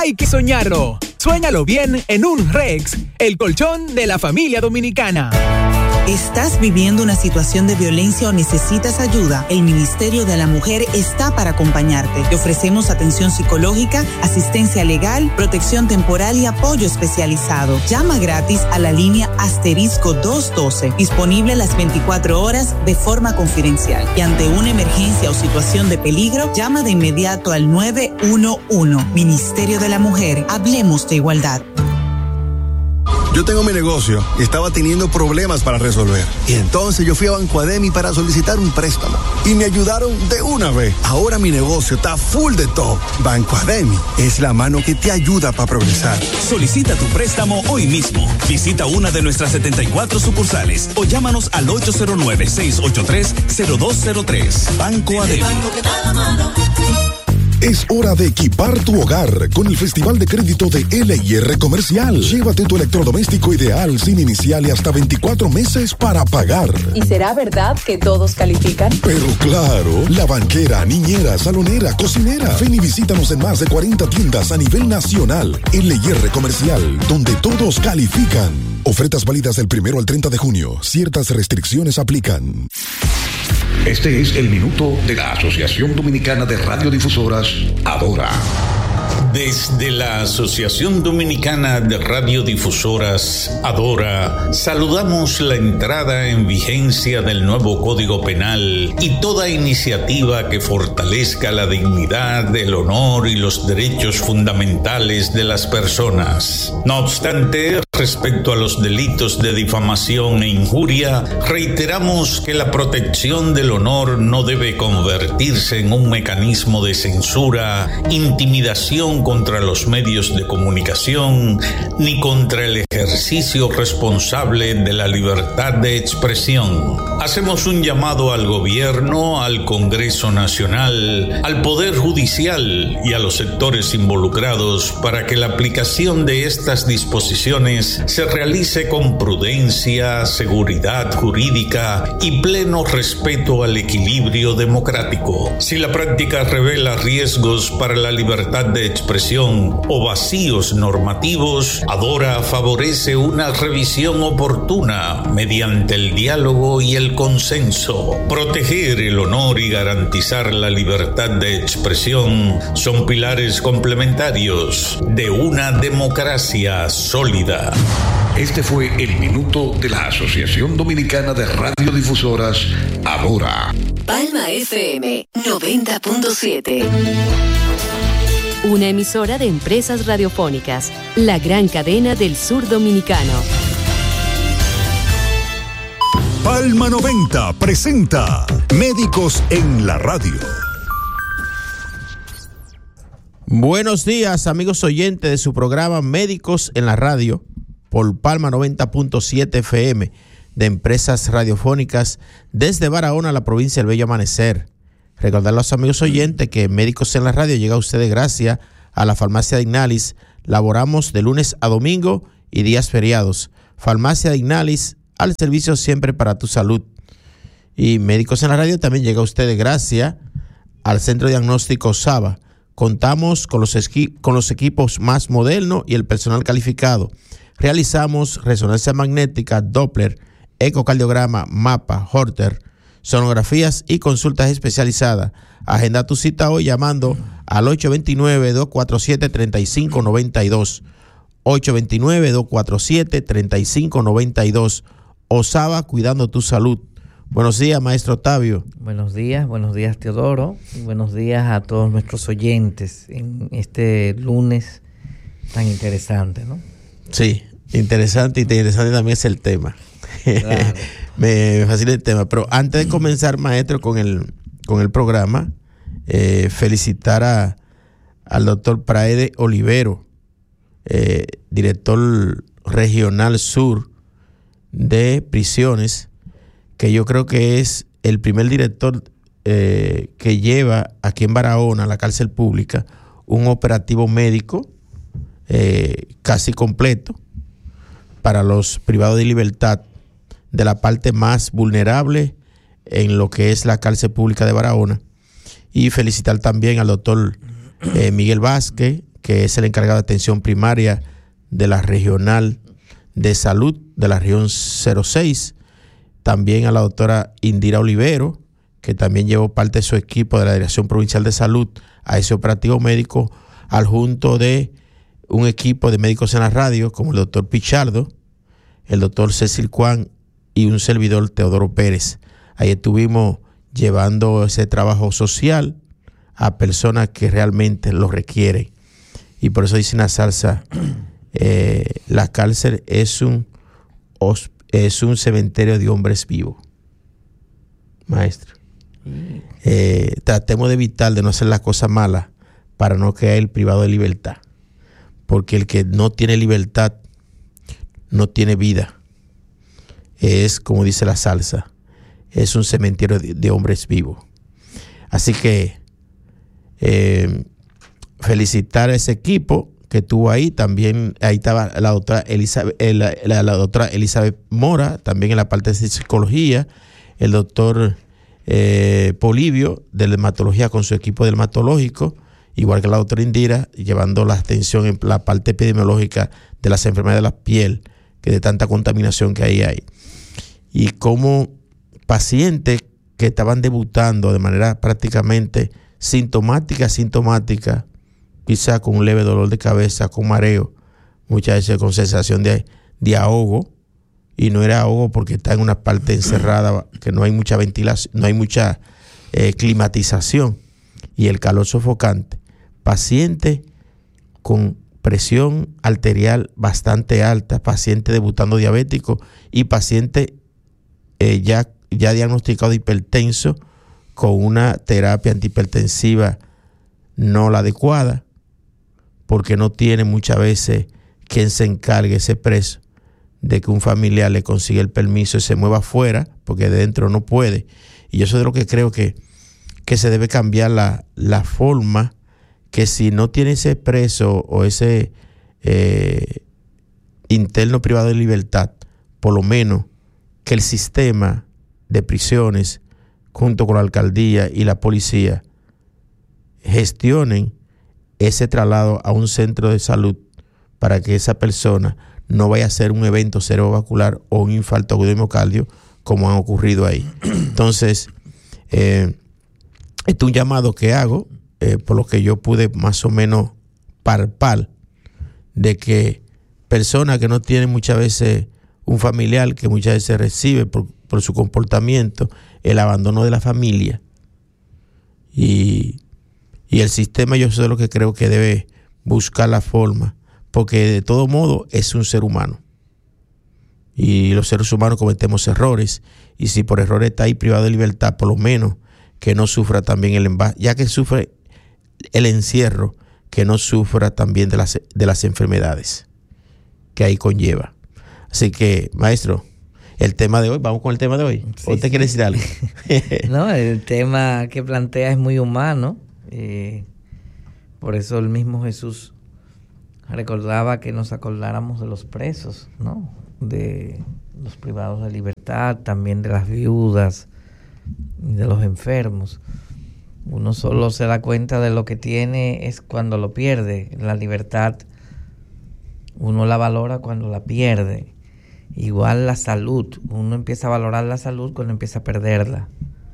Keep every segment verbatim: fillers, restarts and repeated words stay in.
hay que soñarlo. Suéñalo bien en un Rex, el colchón de la familia dominicana. ¿Estás viviendo una situación de violencia o necesitas ayuda? El Ministerio de la Mujer está para acompañarte. Te ofrecemos atención psicológica, asistencia legal, protección temporal y apoyo especializado. Llama gratis a la línea asterisco doscientos doce, disponible las veinticuatro horas de forma confidencial. Y ante una emergencia o situación de peligro, llama de inmediato al nueve uno uno. Ministerio de la Mujer, hablemos de igualdad. Yo tengo mi negocio y estaba teniendo problemas para resolver. Y entonces yo fui a Banco Ademi para solicitar un préstamo. Y me ayudaron de una vez. Ahora mi negocio está full de todo. Banco Ademi es la mano que te ayuda para progresar. Solicita tu préstamo hoy mismo. Visita una de nuestras setenta y cuatro sucursales o llámanos al ocho cero nueve, seis ocho tres, cero dos cero tres. Banco Ademi. Es hora de equipar tu hogar con el Festival de Crédito de L I R Comercial. Llévate tu electrodoméstico ideal sin inicial y hasta veinticuatro meses para pagar. ¿Y será verdad que todos califican? Pero claro, la banquera, niñera, salonera, cocinera. Ven y visítanos en más de cuarenta tiendas a nivel nacional. L I R Comercial, donde todos califican. Ofertas válidas del primero al treinta de junio. Ciertas restricciones aplican. Este es el minuto de la Asociación Dominicana de Radiodifusoras, Adora. Desde la Asociación Dominicana de Radiodifusoras, Adora, saludamos la entrada en vigencia del nuevo Código Penal y toda iniciativa que fortalezca la dignidad, el honor y los derechos fundamentales de las personas. No obstante, respecto a los delitos de difamación e injuria, reiteramos que la protección del honor no debe convertirse en un mecanismo de censura, intimidación contra los medios de comunicación, ni contra el ejercicio responsable de la libertad de expresión. Hacemos un llamado al gobierno, al Congreso Nacional, al Poder Judicial y a los sectores involucrados para que la aplicación de estas disposiciones se realice con prudencia, seguridad jurídica y pleno respeto al equilibrio democrático. Si la práctica revela riesgos para la libertad de expresión o vacíos normativos, Adora favorece una revisión oportuna mediante el diálogo y el consenso. Proteger el honor y garantizar la libertad de expresión son pilares complementarios de una democracia sólida. Este fue el minuto de la Asociación Dominicana de Radiodifusoras, Adora. Palma F M noventa punto siete. Una emisora de Empresas Radiofónicas, la gran cadena del sur dominicano. Palma noventa presenta Médicos en la Radio. Buenos días, amigos oyentes de su programa Médicos en la Radio por Palma noventa punto siete F M de Empresas Radiofónicas desde Barahona, la provincia del Bello Amanecer. Recordar a los amigos oyentes que Médicos en la Radio llega a ustedes gracias a la Farmacia Dignalis. Laboramos de lunes a domingo y días feriados. Farmacia Dignalis, al servicio siempre para tu salud. Y Médicos en la Radio también llega a ustedes gracias al Centro Diagnóstico Saba. Contamos con los, esqui- con los equipos más modernos y el personal calificado. Realizamos resonancia magnética, Doppler, ecocardiograma, mapa, Holter, sonografías y consultas especializadas. Agenda tu cita hoy llamando al ocho dos nueve, dos cuatro siete, tres cinco nueve dos. ocho dos nueve, dos cuatro siete, tres cinco nueve dos. Osaba, cuidando tu salud. Buenos días, maestro Octavio. Buenos días, buenos días, Teodoro. Y buenos días a todos nuestros oyentes en este lunes tan interesante, ¿no? Sí, interesante y interesante también es el tema. Claro. me, me fascina el tema. Pero antes de comenzar, maestro, con el, con el programa, eh, felicitar a, al doctor Praede Olivero, eh, director regional sur de prisiones, que yo creo que es el primer director eh, que lleva aquí en Barahona, la cárcel pública, un operativo médico eh, casi completo para los privados de libertad de la parte más vulnerable en lo que es la cárcel pública de Barahona. Y felicitar también al doctor eh, Miguel Vázquez, que es el encargado de atención primaria de la regional de salud de la región cero seis, también a la doctora Indira Olivero, que también llevó parte de su equipo de la Dirección Provincial de Salud a ese operativo médico, al junto de un equipo de médicos en la radio, como el doctor Pichardo, el doctor Cecil Juan y un servidor, Teodoro Pérez. Ahí estuvimos llevando ese trabajo social a personas que realmente lo requieren. Y por eso dice la salsa, eh, la cárcel es un, es un cementerio de hombres vivos. Maestro. Eh, tratemos de evitar de no hacer las cosas malas para no caer privado de libertad, porque el que no tiene libertad no tiene vida. Es como dice la salsa, es un cementerio de, de hombres vivos. Así que eh, felicitar a ese equipo que estuvo ahí. También ahí estaba la doctora Elizabeth, la, la, la doctora Elizabeth Mora, también en la parte de psicología, el doctor Eh, Polibio de la hematología con su equipo dermatológico, igual que la doctora Indira, llevando la atención en la parte epidemiológica de las enfermedades de la piel, que de tanta contaminación que ahí hay. Y como pacientes que estaban debutando de manera prácticamente sintomática, sintomática, quizá con un leve dolor de cabeza, con mareo, muchas veces con sensación de, de ahogo, y no era ahogo porque está en una parte encerrada, que no hay mucha ventilación, no hay mucha eh, climatización, y el calor sofocante. Paciente con presión arterial bastante alta, paciente debutando diabético y paciente eh, ya, ya diagnosticado de hipertenso con una terapia antihipertensiva no la adecuada, porque no tiene muchas veces quien se encargue, ese preso, de que un familiar le consiga el permiso y se mueva afuera, porque de dentro no puede. Y yo soy de lo que creo que, que se debe cambiar la, la forma, que si no tiene ese preso o ese eh, interno privado de libertad, por lo menos que el sistema de prisiones, junto con la alcaldía y la policía, gestionen ese traslado a un centro de salud para que esa persona no vaya a ser un evento cerebrovascular o un infarto agudo de miocardio como han ocurrido ahí. Entonces, eh, este es un llamado que hago, eh, por lo que yo pude más o menos palpar, de que personas que no tienen muchas veces un familiar, que muchas veces recibe por, por su comportamiento el abandono de la familia, y, y el sistema, yo soy de lo que creo que debe buscar la forma, porque de todo modo es un ser humano y los seres humanos cometemos errores, y si por error está ahí privado de libertad, por lo menos que no sufra también el envase, ya que sufre el encierro, que no sufra también de las, de las enfermedades que ahí conlleva. Así que, maestro, el tema de hoy, vamos con el tema de hoy. Sí, ¿usted sí. quiere decir algo? No, el tema que plantea es muy humano, eh, por eso el mismo Jesús recordaba que nos acordáramos de los presos, ¿no? De los privados de libertad, también de las viudas, de los enfermos. Uno solo se da cuenta de lo que tiene es cuando lo pierde. La libertad uno la valora cuando la pierde. Igual la salud, uno empieza a valorar la salud cuando empieza a perderla.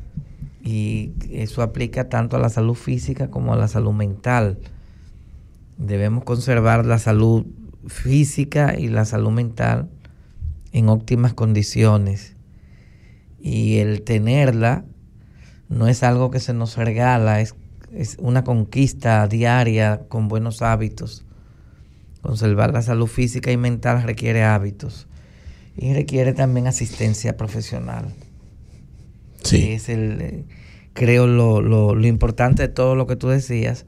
Y eso aplica tanto a la salud física como a la salud mental. Debemos conservar la salud física y la salud mental en óptimas condiciones. Y el tenerla no es algo que se nos regala, es, es una conquista diaria con buenos hábitos. Conservar la salud física y mental requiere hábitos y requiere también asistencia profesional. Sí. Es el, creo lo, lo, lo importante de todo lo que tú decías,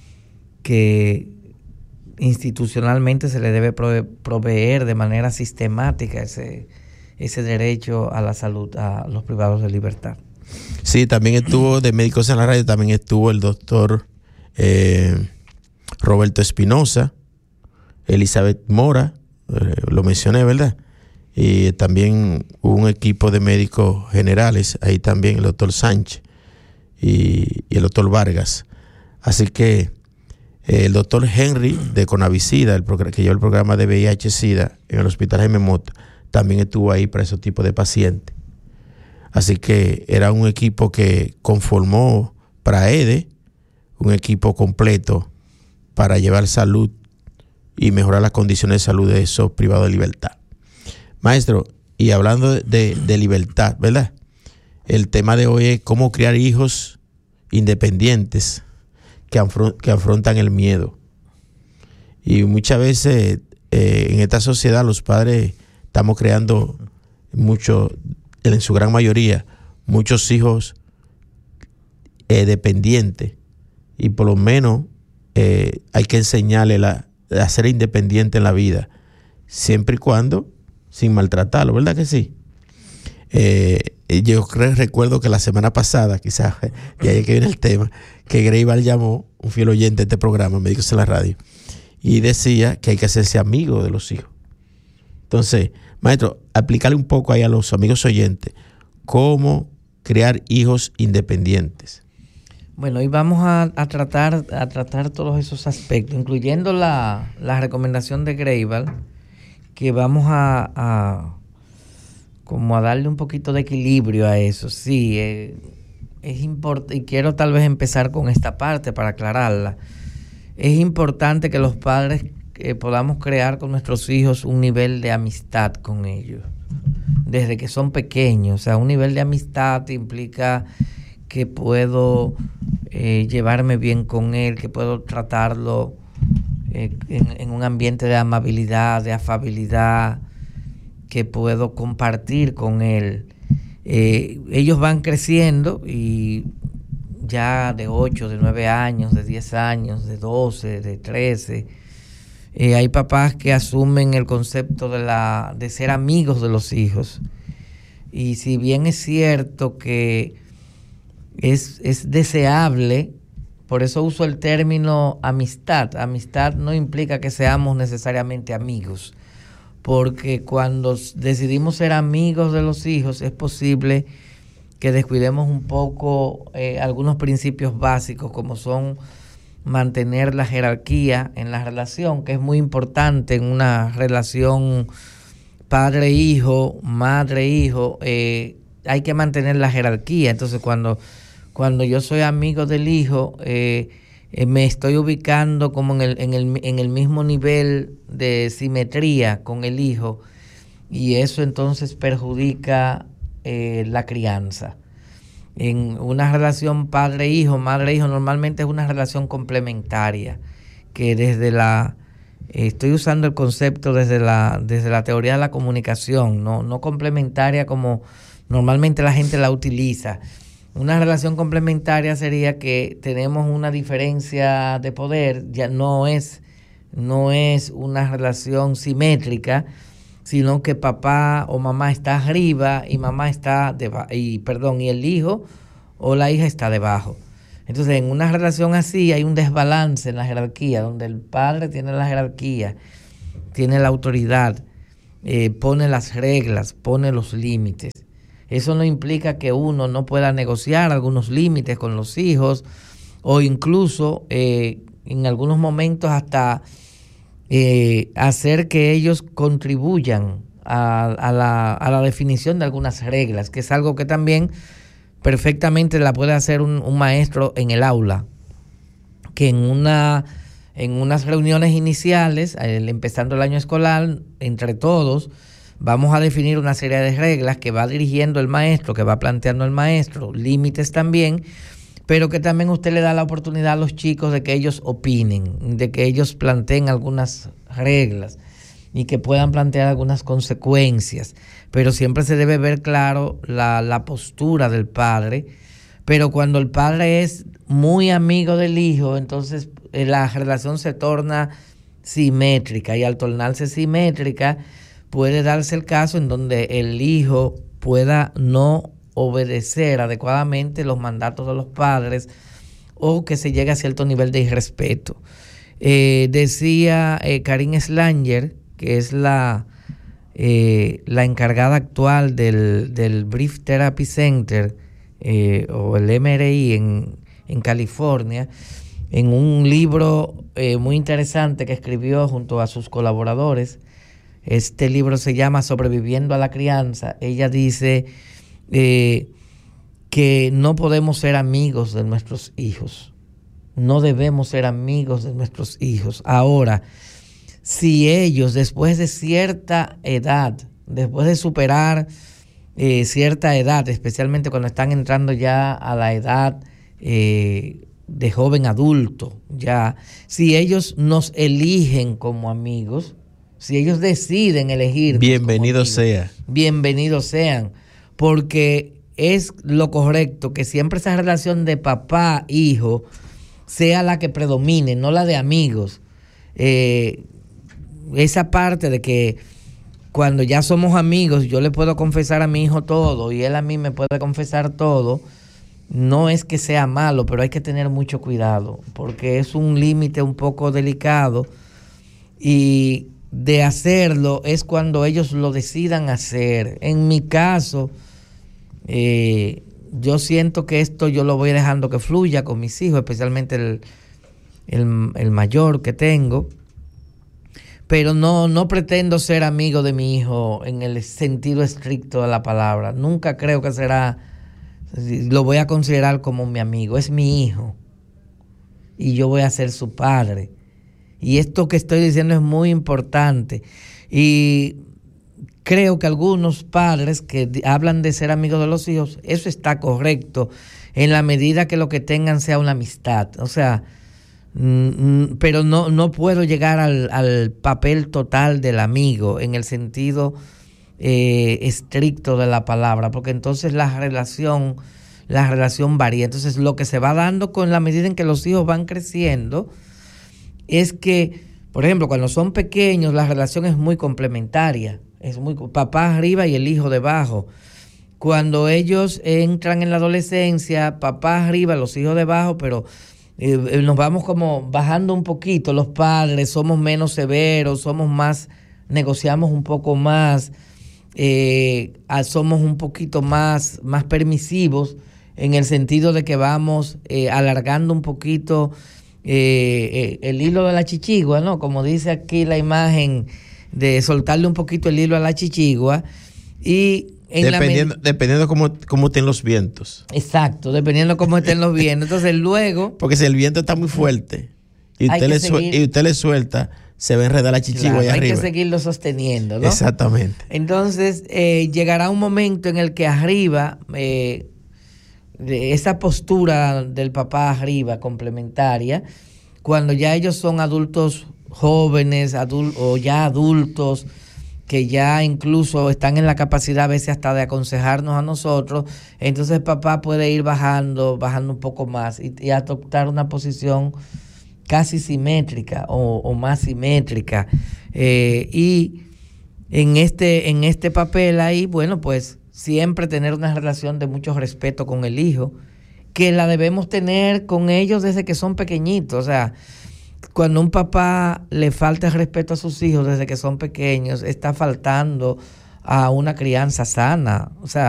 que institucionalmente se le debe prove- proveer de manera sistemática ese, ese derecho a la salud a los privados de libertad. Sí, también estuvo de Médicos en la Radio, también estuvo el doctor eh, Roberto Espinosa, Elizabeth Mora, eh, lo mencioné, ¿verdad? Y también hubo un equipo de médicos generales, ahí también el doctor Sánchez y, y el doctor Vargas. Así que El doctor Henry de Conavicida, el que lleva el programa de V I H-Sida en el Hospital Jaime Mota, también estuvo ahí para esos tipos de pacientes. Así que era un equipo que conformó PRAEDE, un equipo completo para llevar salud y mejorar las condiciones de salud de esos privados de libertad. Maestro, y hablando de, de, de libertad, ¿verdad? El tema de hoy es cómo criar hijos independientes que, afron- que afrontan el miedo. Y muchas veces eh, en esta sociedad los padres estamos creando mucho, en su gran mayoría, muchos hijos eh, dependientes, y por lo menos eh, hay que enseñarle la, a ser independiente en la vida, siempre y cuando sin maltratarlo, ¿verdad que sí? Eh, yo creo, recuerdo que la semana pasada, quizás, y ahí es que viene el tema, que Greival llamó, un fiel oyente de este programa, me dijo en la radio, y decía que hay que hacerse amigo de los hijos. Entonces, maestro, aplicarle un poco ahí a los amigos oyentes cómo crear hijos independientes. Bueno, hoy vamos a, a tratar a tratar todos esos aspectos, incluyendo la, la recomendación de Greival, que vamos a, a como a darle un poquito de equilibrio a eso. Sí, eh, es importante, y quiero tal vez empezar con esta parte para aclararla. Es importante que los padres eh, podamos crear con nuestros hijos un nivel de amistad con ellos, desde que son pequeños. O sea, un nivel de amistad implica que puedo eh, llevarme bien con él, que puedo tratarlo eh, en, en un ambiente de amabilidad, de afabilidad, que puedo compartir con él. Eh, ellos van creciendo y ya de ocho, de nueve años, de diez años, de doce, de trece. Eh, hay papás que asumen el concepto de, la, de ser amigos de los hijos. Y si bien es cierto que es, es deseable, por eso uso el término amistad. Amistad no implica que seamos necesariamente amigos, porque cuando decidimos ser amigos de los hijos es posible que descuidemos un poco eh, algunos principios básicos, como son mantener la jerarquía en la relación, que es muy importante en una relación padre-hijo, madre-hijo. Eh, hay que mantener la jerarquía. Entonces, cuando, cuando yo soy amigo del hijo, eh, eh, me estoy ubicando como en el, en, el, en el mismo nivel de simetría con el hijo, y eso entonces perjudica eh, la crianza. En una relación padre-hijo, madre-hijo, normalmente es una relación complementaria, que desde la, eh, estoy usando el concepto desde la, desde la teoría de la comunicación, no, no complementaria como normalmente la gente la utiliza. Una relación complementaria sería que tenemos una diferencia de poder, ya no es, no es una relación simétrica, sino que papá o mamá está arriba y mamá está debajo, y perdón, y el hijo o la hija está debajo. Entonces, en una relación así hay un desbalance en la jerarquía, donde el padre tiene la jerarquía, tiene la autoridad, eh, pone las reglas, pone los límites. Eso no implica que uno no pueda negociar algunos límites con los hijos, o incluso eh, en algunos momentos hasta Eh, hacer que ellos contribuyan a, a, la, a la definición de algunas reglas, que es algo que también perfectamente la puede hacer un, un maestro en el aula, que en una en unas reuniones iniciales, el, empezando el año escolar, entre todos vamos a definir una serie de reglas que va dirigiendo el maestro, que va planteando el maestro, límites también, pero que también usted le da la oportunidad a los chicos de que ellos opinen, de que ellos planteen algunas reglas y que puedan plantear algunas consecuencias. Pero siempre se debe ver claro la, la postura del padre. Pero cuando el padre es muy amigo del hijo, entonces la relación se torna simétrica, y al tornarse simétrica puede darse el caso en donde el hijo pueda no obedecer adecuadamente los mandatos de los padres, o que se llegue a cierto nivel de irrespeto. Eh, decía eh, Karin Slanger, que es la, eh, la encargada actual del, del Brief Therapy Center, eh, o el M R I en, en California, en un libro eh, muy interesante que escribió junto a sus colaboradores. Este libro se llama Sobreviviendo a la Crianza. Ella dice eh, que no podemos ser amigos de nuestros hijos. No debemos ser amigos de nuestros hijos. Ahora, si ellos después de cierta edad, después de superar eh, cierta edad, especialmente cuando están entrando ya a la edad eh, de joven adulto, ya, si ellos nos eligen como amigos, si ellos deciden elegir, bienvenidos sea. Bienvenidos sean, porque es lo correcto que siempre esa relación de papá-hijo sea la que predomine, no la de amigos. Eh, esa parte de que cuando ya somos amigos, yo le puedo confesar a mi hijo todo y él a mí me puede confesar todo, no es que sea malo, pero hay que tener mucho cuidado, porque es un límite un poco delicado, y de hacerlo es cuando ellos lo decidan hacer. En mi caso, eh, yo siento que esto yo lo voy dejando que fluya con mis hijos, especialmente el, el, el mayor que tengo, pero no, no pretendo ser amigo de mi hijo en el sentido estricto de la palabra. Nunca creo que será, lo voy a considerar como mi amigo. Es mi hijo y yo voy a ser su padre. Y esto que estoy diciendo es muy importante. Y creo que algunos padres que hablan de ser amigos de los hijos, eso está correcto en la medida que lo que tengan sea una amistad. O sea, mm, pero no, no puedo llegar al, al papel total del amigo en el sentido eh, estricto de la palabra, porque entonces la relación, la relación varía. Entonces lo que se va dando con la medida en que los hijos van creciendo es que, por ejemplo, cuando son pequeños la relación es muy complementaria, es muy papá arriba y el hijo debajo. Cuando ellos entran en la adolescencia, papá arriba, los hijos debajo, pero eh, nos vamos como bajando un poquito los padres, somos menos severos, somos más, negociamos un poco más, eh, somos un poquito más, más permisivos en el sentido de que vamos eh, alargando un poquito Eh, eh, el hilo de la chichigua, ¿no? Como dice aquí la imagen, de soltarle un poquito el hilo a la chichigua. Y en dependiendo, la med- dependiendo cómo, cómo estén los vientos. Exacto, dependiendo cómo estén los vientos. Entonces luego... Porque si el viento está muy fuerte y usted, le, seguir, y usted le suelta, se va a enredar la chichigua, claro, allá hay arriba. Hay que seguirlo sosteniendo, ¿no? Exactamente. Entonces eh, llegará un momento en el que arriba... Eh, esa postura del papá arriba complementaria, cuando ya ellos son adultos jóvenes adul- o ya adultos que ya incluso están en la capacidad a veces hasta de aconsejarnos a nosotros, entonces el papá puede ir bajando, bajando un poco más y, y adoptar una posición casi simétrica o, o más simétrica. Eh, y en este, en este papel ahí, bueno, pues siempre tener una relación de mucho respeto con el hijo, que la debemos tener con ellos desde que son pequeñitos. O sea, cuando un papá le falta el respeto a sus hijos desde que son pequeños, está faltando a una crianza sana. O sea,